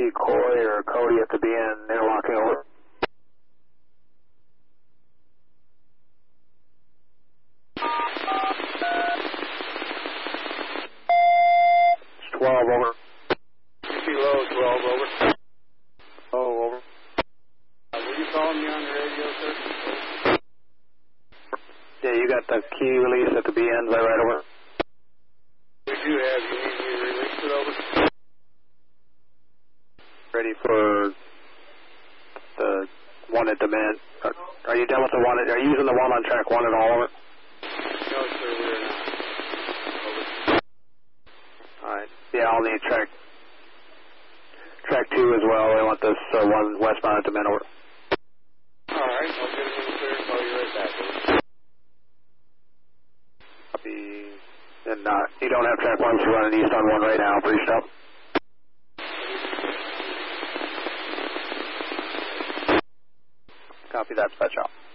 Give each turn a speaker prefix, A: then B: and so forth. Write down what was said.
A: Coy or Cody at the BN, interlocking over. 12 over.
B: Low, 12 over.
A: Oh, over.
B: Were you calling me on the radio, sir?
A: Yeah, you got the key release at the BN, is that right, over?
B: We do have. You need me to release it over?
A: Ready for the one at demand. Are you done with the one? Are you using the one on track 1 and all over?
B: No, sir, we're not. Over.
A: Alright. Yeah, I'll need track 2 as well. I want this one westbound at demand over.
B: Alright, I'll get it in clear and call you right back. Over.
A: Copy. And you don't have track 1, so you're running east on 1 right now. Appreciate it. Copy that, dispatch out.